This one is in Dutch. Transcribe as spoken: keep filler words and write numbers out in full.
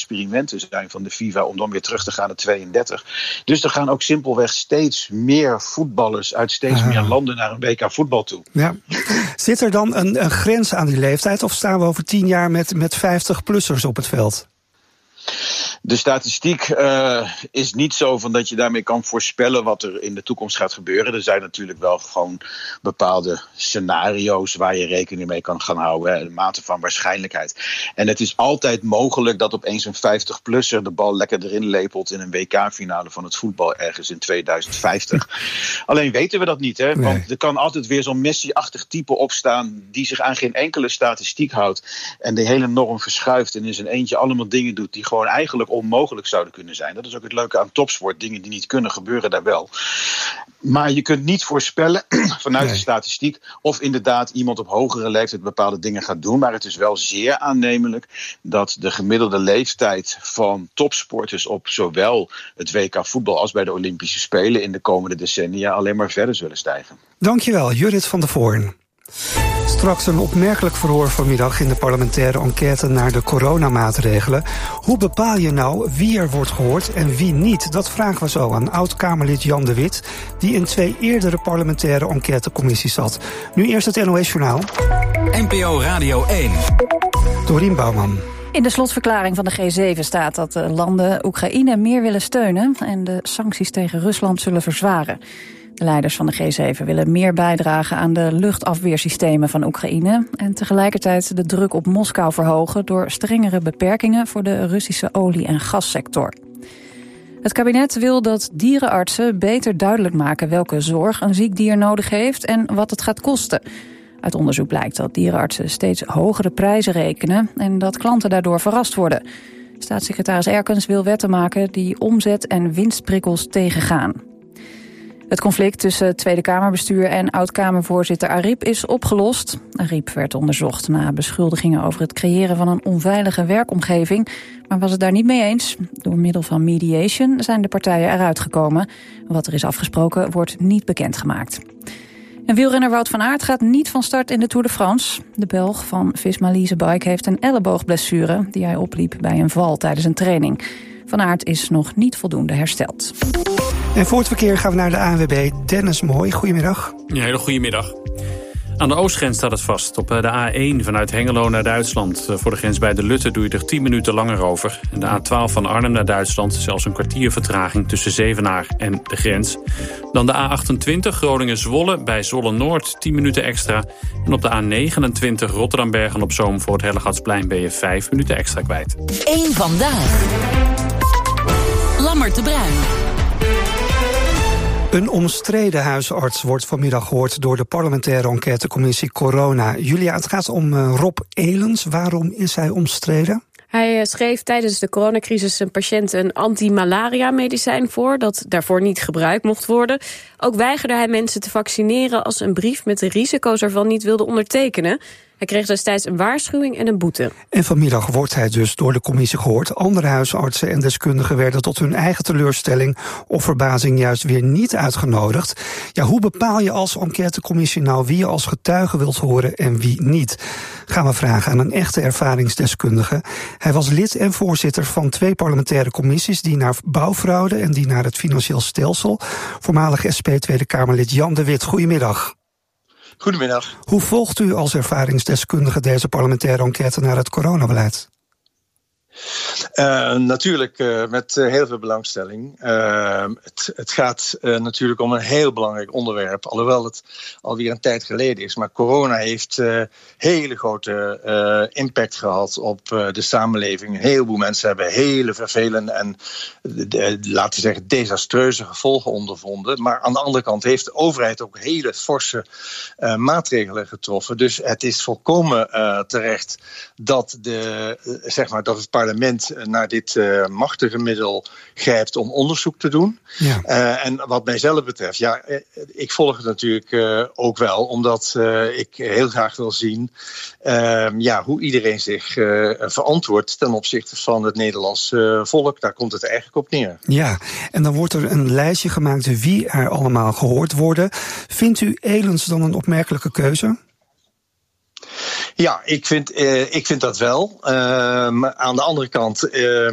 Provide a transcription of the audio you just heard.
experimenten zijn van de FIFA om dan weer terug te gaan naar tweeëndertig. Dus er gaan ook simpelweg steeds meer voetballers uit steeds ah. meer landen naar een W K voetbal toe. Ja. Zit er dan een, een grens aan die leeftijd of staan we over tien jaar met, met vijftig-plussers op het veld? De statistiek uh, is niet zo van dat je daarmee kan voorspellen wat er in de toekomst gaat gebeuren. Er zijn natuurlijk wel gewoon bepaalde scenario's waar je rekening mee kan gaan houden. Hè, een mate van waarschijnlijkheid. En het is altijd mogelijk dat opeens een vijftig-plusser de bal lekker erin lepelt in een W K-finale van het voetbal ergens in tweeduizend vijftig. Alleen weten we dat niet, hè? Want nee. Er kan altijd weer zo'n Messi-achtig type opstaan die zich aan geen enkele statistiek houdt en de hele norm verschuift en in zijn eentje allemaal dingen doet die gewoon eigenlijk onmogelijk zouden kunnen zijn. Dat is ook het leuke aan topsport. Dingen die niet kunnen gebeuren daar wel. Maar je kunt niet voorspellen vanuit nee. de statistiek of inderdaad iemand op hogere leeftijd bepaalde dingen gaat doen. Maar het is wel zeer aannemelijk dat de gemiddelde leeftijd van topsporters op zowel het W K voetbal als bij de Olympische Spelen in de komende decennia alleen maar verder zullen stijgen. Dankjewel, Judith van der Voorn. Straks een opmerkelijk verhoor vanmiddag in de parlementaire enquête naar de coronamaatregelen. Hoe bepaal je nou wie er wordt gehoord en wie niet? Dat vragen we zo aan oud-Kamerlid Jan de Wit, die in twee eerdere parlementaire enquêtecommissies zat. Nu eerst het N O S-journaal. N P O Radio één. Dorien Bouwman. In de slotverklaring van de G zeven staat dat de landen Oekraïne meer willen steunen en de sancties tegen Rusland zullen verzwaren. De leiders van de G zeven willen meer bijdragen aan de luchtafweersystemen van Oekraïne en tegelijkertijd de druk op Moskou verhogen door strengere beperkingen voor de Russische olie- en gassector. Het kabinet wil dat dierenartsen beter duidelijk maken welke zorg een ziek dier nodig heeft en wat het gaat kosten. Uit onderzoek blijkt dat dierenartsen steeds hogere prijzen rekenen en dat klanten daardoor verrast worden. Staatssecretaris Erkens wil wetten maken die omzet- en winstprikkels tegengaan. Het conflict tussen Tweede Kamerbestuur en oud-Kamervoorzitter Ariep is opgelost. Ariep werd onderzocht na beschuldigingen over het creëren van een onveilige werkomgeving, maar was het daar niet mee eens. Door middel van mediation zijn de partijen eruit gekomen. Wat er is afgesproken wordt niet bekendgemaakt. En wielrenner Wout van Aert gaat niet van start in de Tour de France. De Belg van Visma Leasebike heeft een elleboogblessure die hij opliep bij een val tijdens een training. Van Aert is nog niet voldoende hersteld. En voor het verkeer gaan we naar de A N W B. Dennis Mooi, goedemiddag. Ja, hele goedemiddag. Aan de oostgrens staat het vast. Op de A één vanuit Hengelo naar Duitsland. Voor de grens bij de Lutte doe je er tien minuten langer over. En de A twaalf van Arnhem naar Duitsland zelfs een kwartier vertraging tussen Zevenaar en de grens. Dan de A achtentwintig Groningen-Zwolle bij Zwolle-Noord tien minuten extra. En op de A negenentwintig Rotterdam-Bergen-op-Zoom voor het Hellegatsplein ben je vijf minuten extra kwijt. Eén vandaag. Lammert de Bruin. Een omstreden huisarts wordt vanmiddag gehoord door de parlementaire enquêtecommissie Corona. Julia, het gaat om uh, Rob Elens. Waarom is hij omstreden? Hij schreef tijdens de coronacrisis een patiënt een anti-malaria-medicijn voor dat daarvoor niet gebruikt mocht worden. Ook weigerde hij mensen te vaccineren als ze een brief met de risico's ervan niet wilden ondertekenen. Hij kreeg destijds een waarschuwing en een boete. En vanmiddag wordt hij dus door de commissie gehoord. Andere huisartsen en deskundigen werden tot hun eigen teleurstelling of verbazing juist weer niet uitgenodigd. Ja, hoe bepaal je als enquêtecommissie nou wie je als getuige wilt horen en wie niet? Gaan we vragen aan een echte ervaringsdeskundige. Hij was lid en voorzitter van twee parlementaire commissies, die naar bouwfraude en die naar het financieel stelsel. Voormalig S P Tweede Kamerlid Jan de Wit, goedemiddag. Goedemiddag. Hoe volgt u als ervaringsdeskundige deze parlementaire enquête naar het coronabeleid? Uh, natuurlijk uh, met uh, heel veel belangstelling. Uh, het, het gaat uh, natuurlijk om een heel belangrijk onderwerp, alhoewel het alweer een tijd geleden is. Maar corona heeft uh, hele grote uh, impact gehad op uh, de samenleving. Een heleboel mensen hebben hele vervelende en uh, laten we zeggen desastreuze gevolgen ondervonden. Maar aan de andere kant heeft de overheid ook hele forse uh, maatregelen getroffen. Dus het is volkomen uh, terecht dat, de, uh, zeg maar, dat het parlement naar dit uh, machtige middel grijpt om onderzoek te doen. Ja. Uh, en wat mijzelf betreft, ja, ik volg het natuurlijk uh, ook wel, omdat uh, ik heel graag wil zien uh, ja, hoe iedereen zich uh, verantwoordt ten opzichte van het Nederlandse uh, volk. Daar komt het eigenlijk op neer. Ja, en dan wordt er een lijstje gemaakt wie er allemaal gehoord worden. Vindt u Elens dan een opmerkelijke keuze? Ja, ik vind, uh, ik vind dat wel. Uh, maar aan de andere kant, uh,